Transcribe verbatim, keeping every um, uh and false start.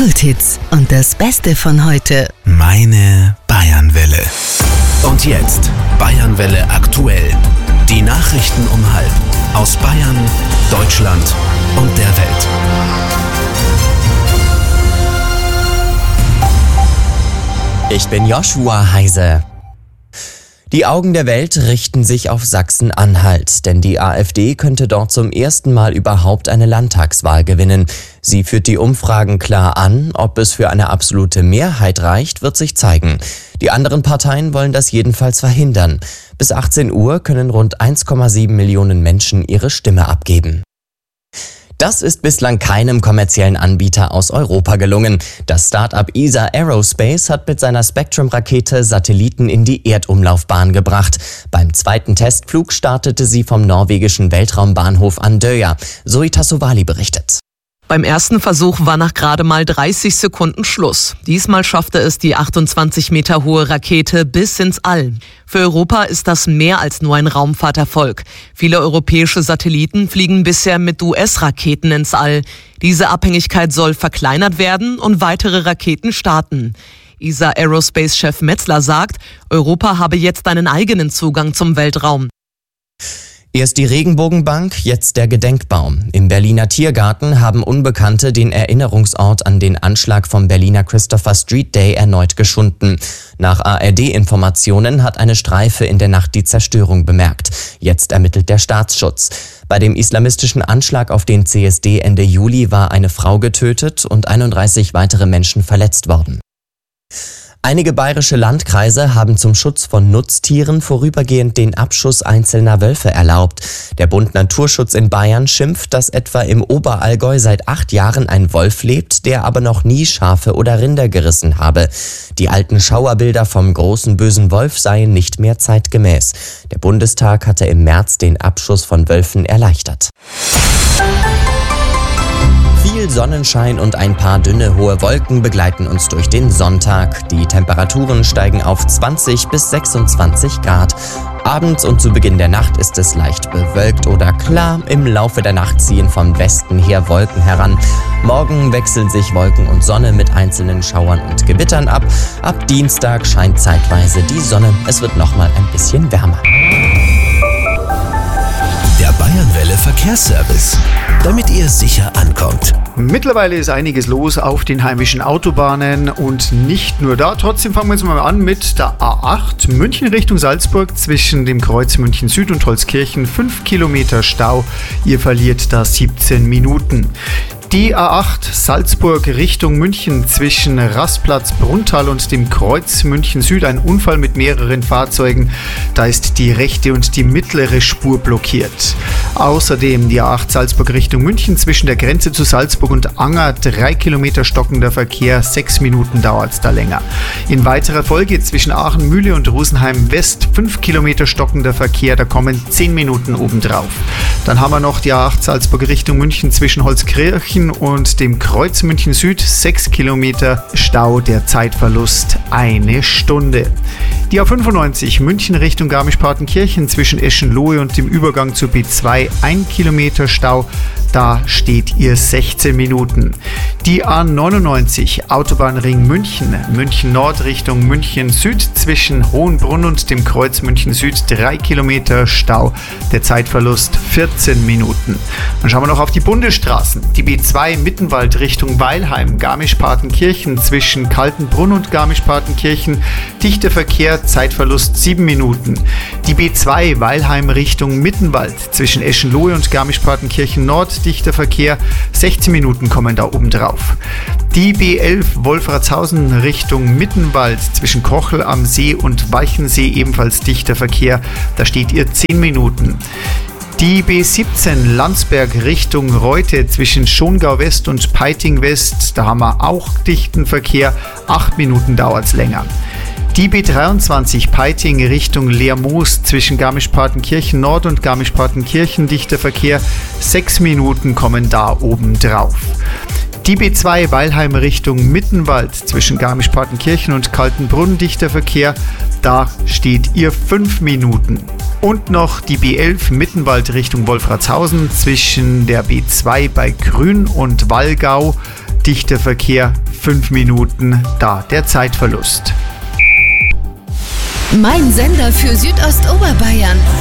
Kulthits und das Beste von heute. Meine Bayernwelle. Und jetzt Bayernwelle aktuell. Die Nachrichten um halb aus Bayern, Deutschland und der Welt. Ich bin Joshua Heise. Die Augen der Welt richten sich auf Sachsen-Anhalt, denn die AfD könnte dort zum ersten Mal überhaupt eine Landtagswahl gewinnen. Sie führt die Umfragen klar an, ob es für eine absolute Mehrheit reicht, wird sich zeigen. Die anderen Parteien wollen das jedenfalls verhindern. Bis achtzehn Uhr können rund eins Komma sieben Millionen Menschen ihre Stimme abgeben. Das ist bislang keinem kommerziellen Anbieter aus Europa gelungen. Das Start-up E S A Aerospace hat mit seiner Spectrum-Rakete Satelliten in die Erdumlaufbahn gebracht. Beim zweiten Testflug startete sie vom norwegischen Weltraumbahnhof Andøya. Zoe Tassovali berichtet. Beim ersten Versuch war nach gerade mal dreißig Sekunden Schluss. Diesmal schaffte es die achtundzwanzig Meter hohe Rakete bis ins All. Für Europa ist das mehr als nur ein Raumfahrterfolg. Viele europäische Satelliten fliegen bisher mit U S-Raketen ins All. Diese Abhängigkeit soll verkleinert werden und weitere Raketen starten. E S A Aerospace-Chef Metzler sagt, Europa habe jetzt einen eigenen Zugang zum Weltraum. Erst die Regenbogenbank, jetzt der Gedenkbaum. Im Berliner Tiergarten haben Unbekannte den Erinnerungsort an den Anschlag vom Berliner Christopher Street Day erneut geschunden. Nach A R D-Informationen hat eine Streife in der Nacht die Zerstörung bemerkt. Jetzt ermittelt der Staatsschutz. Bei dem islamistischen Anschlag auf den C S D Ende Juli war eine Frau getötet und einunddreißig weitere Menschen verletzt worden. Einige bayerische Landkreise haben zum Schutz von Nutztieren vorübergehend den Abschuss einzelner Wölfe erlaubt. Der Bund Naturschutz in Bayern schimpft, dass etwa im Oberallgäu seit acht Jahren ein Wolf lebt, der aber noch nie Schafe oder Rinder gerissen habe. Die alten Schauerbilder vom großen bösen Wolf seien nicht mehr zeitgemäß. Der Bundestag hatte im März den Abschuss von Wölfen erleichtert. Viel Sonnenschein und ein paar dünne, hohe Wolken begleiten uns durch den Sonntag. Die Temperaturen steigen auf zwanzig bis sechsundzwanzig Grad. Abends und zu Beginn der Nacht ist es leicht bewölkt oder klar. Im Laufe der Nacht ziehen vom Westen her Wolken heran. Morgen wechseln sich Wolken und Sonne mit einzelnen Schauern und Gewittern ab. Ab Dienstag scheint zeitweise die Sonne. Es wird nochmal ein bisschen wärmer. Der Bayernwelle Verkehrsservice, damit ihr sicher ankommt. Mittlerweile ist einiges los auf den heimischen Autobahnen und nicht nur da. Trotzdem fangen wir jetzt mal an mit der A acht München Richtung Salzburg zwischen dem Kreuz München Süd und Holzkirchen. fünf Kilometer Stau. Ihr verliert da siebzehn Minuten. Die A acht Salzburg Richtung München zwischen Rastplatz Brunntal und dem Kreuz München Süd. Ein Unfall mit mehreren Fahrzeugen. Da ist die rechte und die mittlere Spur blockiert. Außerdem die A acht Salzburg Richtung München zwischen der Grenze zu Salzburg und Anger. Drei Kilometer stockender Verkehr. Sechs Minuten dauert es da länger. In weiterer Folge zwischen Aachen Mühle und Rosenheim West. Fünf Kilometer stockender Verkehr. Da kommen zehn Minuten obendrauf. Dann haben wir noch die A acht Salzburg Richtung München zwischen Holzkirchen und dem Kreuz München Süd. Sechs Kilometer Stau, der Zeitverlust eine Stunde. Die A fünfundneunzig München Richtung Garmisch-Partenkirchen zwischen Eschenlohe und dem Übergang zur B zwei. Ein Kilometer Stau, da steht ihr sechzehn Minuten. Die A neunundneunzig Autobahnring München, München Nord Richtung München Süd zwischen Hohenbrunn und dem Kreuz München Süd. Drei Kilometer Stau, der Zeitverlust vierzehn Minuten. Dann schauen wir noch auf die Bundesstraßen. Die B zwei Mittenwald Richtung Weilheim, Garmisch-Partenkirchen zwischen Kaltenbrunn und Garmisch-Partenkirchen. Dichter Verkehr, Zeitverlust sieben Minuten. Die B zwei Weilheim Richtung Mittenwald zwischen Eschenlohe und Garmisch-Partenkirchen Nord. Dichter Verkehr, sechzehn Minuten kommen da oben drauf. Die B elf Wolfratshausen Richtung Mittenwald zwischen Kochel am See und Walchensee ebenfalls dichter Verkehr. Da steht ihr zehn Minuten. Die B siebzehn Landsberg Richtung Reute zwischen Schongau West und Peiting West. Da haben wir auch dichten Verkehr. Acht Minuten dauert es länger. Die B dreiundzwanzig Peiting Richtung Lermoos zwischen Garmisch-Partenkirchen Nord und Garmisch-Partenkirchen dichter Verkehr. Sechs Minuten kommen da oben drauf. Die B zwei Weilheim Richtung Mittenwald zwischen Garmisch-Partenkirchen und Kaltenbrunn dichter Verkehr. Da steht ihr fünf Minuten. Und noch die B elf Mittenwald Richtung Wolfratshausen zwischen der B zwei bei Grün und Wallgau. Dichter Verkehr, fünf Minuten da der Zeitverlust. Mein Sender für Südostoberbayern.